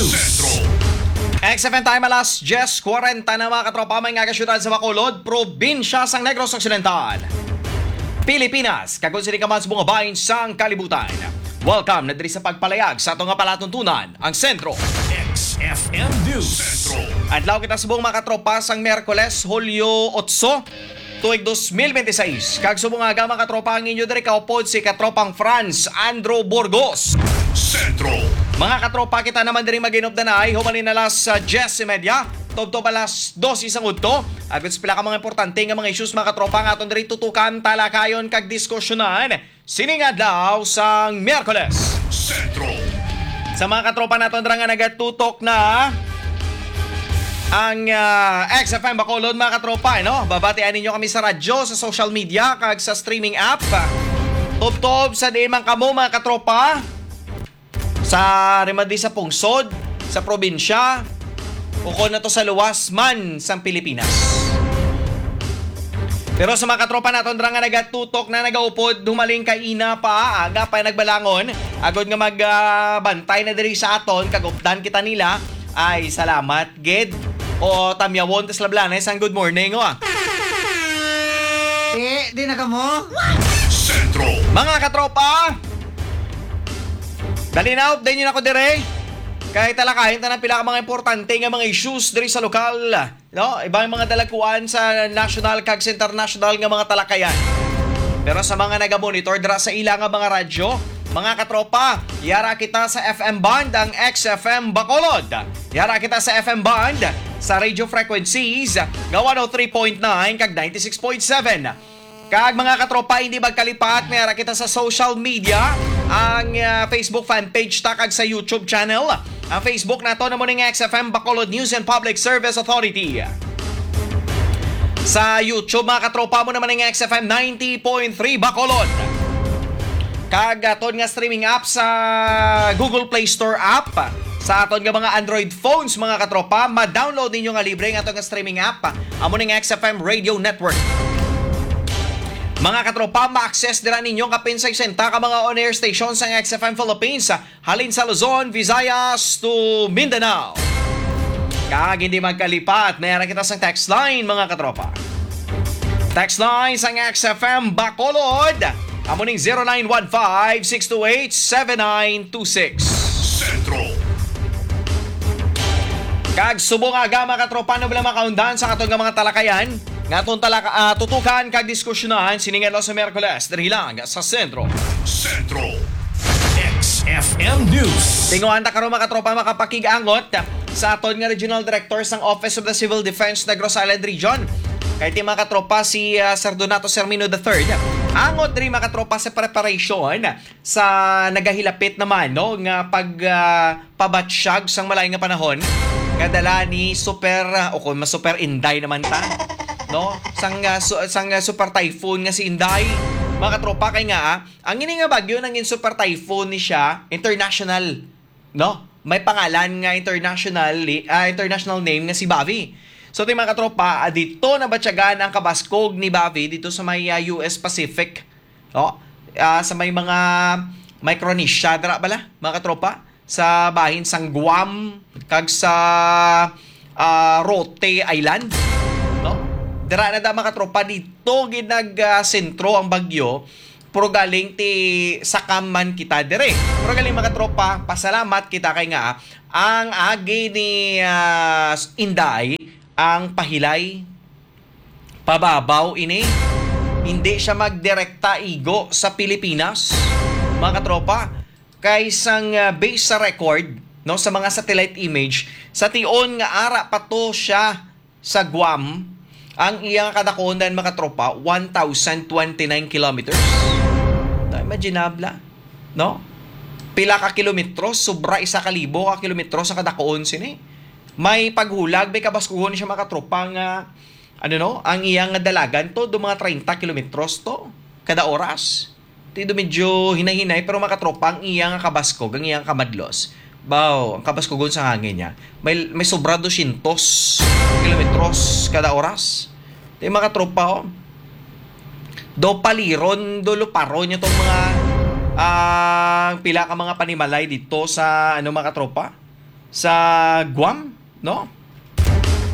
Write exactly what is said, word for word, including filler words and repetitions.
News Centro. X F M time alas diyes forty na mga katropa may nga kasyudad sa Bacolod, probinsya sang Negros Occidental, Pilipinas, kagod sini ka man sa bunga bahin sang kalibutan. Welcome na diri sa pagpalayag sa ato nga palatuntunan, ang Sentro. X F M News Centro. Adlaw kita sa buong mga katropa sang Miyerkules, Hulyo eight, tuig twenty twenty-six. Kag subong nga mga katropa ang inyo diri kaupod si katropang Franz Andro Burgos. Centro. Mga katropa kita naman diri maginop na ay humanin na alas diyes media, tobto alas dos isang udto. Agad sa pila ka mga importante nga mga issues mga katropa nga aton diri tutukan, talakayon kag diskusyonan sining adlaw sang Miyerkules. Centro. Sa mga katropa naton dira nga nagatutok na ang uh, X F M Bacolod mga katropa, no? Babatian ninyo kami sa radyo, sa social media, kag sa streaming app. Tub-tub sa di man kamo mga katropa. Sa rimadi sa pungsod, sa probinsya, o kung na to sa luwas man sa Pilipinas. Pero sa mga katropa naton dira nga nagatutok na nagaupod, humaling kay ina pa, aga pa nagbalangon, agod nga magbantay uh, na diri sa aton, kagupdan kita nila, ay salamat, Ged. O tamyawon tas lablanes, ang good morning, o. Eh, di na ka mo? Centro. Mga katropa, dali na, update nyo na ako dire. Kahit talakahin ta ng pila ka mga importante nga mga issues diri sa lokal, no? Ibang mga dalakuan sa national kag sa international nga mga talakayan. Pero sa mga naga-monitor dira sa ilang nga mga radyo, mga katropa, yara kita sa F M band ang X F M Bacolod. Yara kita sa F M band sa radio frequencies nga one oh three point nine kag ninety-six point seven. Kag mga katropa, hindi magkalipat, mayara kita sa social media, ang uh, Facebook fan page ta kag sa YouTube channel. Ang Facebook nato na mo ning X F M Bacolod News and Public Service Authority. Sa YouTube mga katropa mo naman ng X F M ninety point three Bacolod. Kag aton nga streaming app sa Google Play Store app. Sa aton nga mga Android phones mga katropa, ma-download ninyo nga libre nga aton nga streaming app, amo ning X F M Radio Network. Mga katropa, ma-access dira ninyo kapin sa senta ka mga on-air stations sa X F M Philippines, halin sa Luzon, Visayas to Mindanao. Kag hindi magkalipat, mayroon kita sa text line mga katropa. Text line sa X F M Bacolod, amo ning zero nine one five, six two eight, seven nine two six. Centro. Kag subong aga mga katropa no bala makaundan sa aton nga mga talakayan, nga aton talaka, uh, tutukan kag diskusyonan siningan sa Miyerkules diri lang sa Sentro. Centro. X F M News. Tinguhan ta karon mga katropa makapakigangot sa aton nga Regional Director sang Office of the Civil Defense Negros Island Region. Kay ti mga katropa si uh, Sir Donato Sermino the third. Angot diri mga katropa sa preparation sa nagahilapit naman no nga pag uh, pabatsyag sang malaing nga panahon. Kadala ni super uh, o kung mas super Inday naman ta. No? Sang uh, su, sang uh, super typhoon nga si Inday. Mga katropa kay nga ah, ang ini nga bagyo nang super typhoon ni siya international, no? May pangalan nga international uh, international name nga si Bavi. So ti mga katropa, uh, dito na batyagan ang kabaskog ni Bavi dito sa may uh, U S Pacific, no? Uh, sa may mga Micronesia dira bala, mga katropa, sa bahin sang Guam kag sa uh, Rote Island, no? Dira na da mga katropa, dito ginag uh, sentro ang bagyo. Pero galing ti sakaman kita dire. Pero galing mga tropa, pasalamat kita kay nga ang agi ni uh, Inday ang pahilay pababaw ini. Hindi siya magdirekta igo sa Pilipinas. Mga katropa, kay sang uh, base sa record no sa mga satellite image sa tion nga ara pa to siya sa Guam, ang iyang kadakunan mga tropa one thousand twenty-nine kilometers. Imaginable, no? Pila ka kilometro, sobra isa ka libo ka kilometro sa kadakuon sini. May paghulag, may kabaskuhon siya mga tropa nga ano no, ang iyang dalagan to do mga thirty kilometros to kada oras. Tido medyo hinahinay pero mga tropa ang iyang kabaskog, ang iyang kamadlos. Baw, ang kabaskogon sa hangin niya. May may sobra two hundred kilometros kada oras. Di mga tropa oh. Do paliron, do luparon niya tong mga uh, pila ka mga panimalay dito sa ano mga tropa. sa Guam, no?